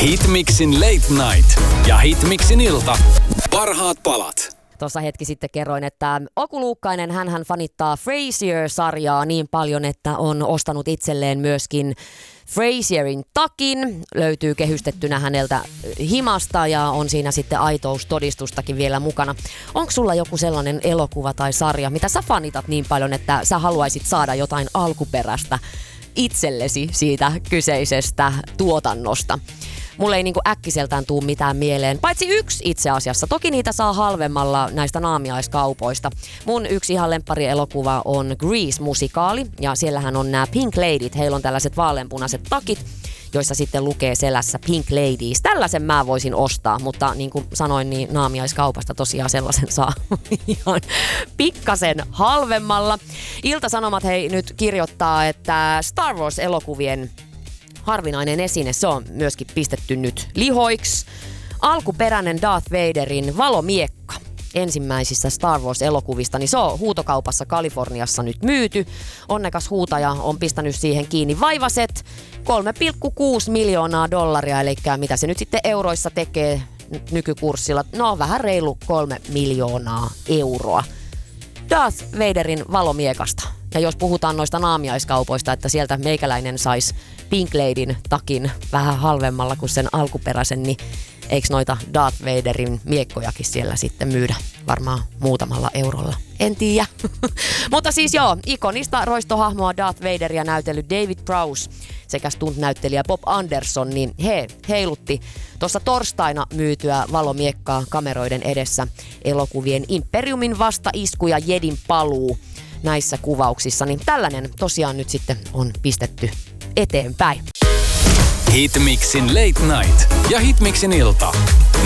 Hitmixin Late Night ja Hitmixin ilta. Parhaat palat. Tuossa hetki sitten kerroin, että Oku Luukkainen, hän fanittaa Frasier-sarjaa niin paljon, että on ostanut itselleen myöskin Frasierin takin. Löytyy kehystettynä häneltä himasta ja on siinä sitten aitoustodistustakin vielä mukana. Onko sulla joku sellainen elokuva tai sarja, mitä sä fanitat niin paljon, että sä haluaisit saada jotain alkuperäistä itsellesi siitä kyseisestä tuotannosta? Mulle ei niinku äkkiseltään tuu mitään mieleen. Paitsi yksi itse asiassa. Toki niitä saa halvemmalla näistä naamiaiskaupoista. Mun yksi ihan lemppari elokuva on Grease-musikaali. Ja siellähän on nämä Pink Ladyt. Heillä on tällaiset vaaleanpunaiset takit, joissa sitten lukee selässä Pink Ladies. Tällaisen mä voisin ostaa, mutta niin kuin sanoin, niin naamiaiskaupasta tosiaan sellaisen saa ihan pikkasen halvemmalla. Ilta-Sanomat hei nyt kirjoittaa, että Star Wars-elokuvien harvinainen esine, se on myöskin pistetty nyt lihoiksi. Alkuperäinen Darth Vaderin valomiekka ensimmäisissä Star Wars-elokuvista, niin se on huutokaupassa Kaliforniassa nyt myyty. Onnekas huutaja on pistänyt siihen kiinni vaivaset 3,6 miljoonaa dollaria, eli mitä se nyt sitten euroissa tekee nykykurssilla? No vähän reilu 3 miljoonaa euroa. Darth Vaderin valomiekasta. Ja jos puhutaan noista naamiaiskaupoista, että sieltä meikäläinen saisi Pink Ladyn takin vähän halvemmalla kuin sen alkuperäisen, niin eikö noita Darth Vaderin miekkojakin siellä sitten myydä varmaan muutamalla eurolla? En tiedä. Mutta siis joo, ikonista roistohahmoa Darth Vaderia näytellyt David Prowse sekä stunt-näyttelijä Bob Anderson, niin he heilutti tuossa torstaina myytyä valomiekkaa kameroiden edessä elokuvien Imperiumin vastaisku ja Jedin paluu näissä kuvauksissa, niin tällainen tosiaan nyt sitten on pistetty eteenpäin. Hitmixin Late Night ja Hitmixin ilta.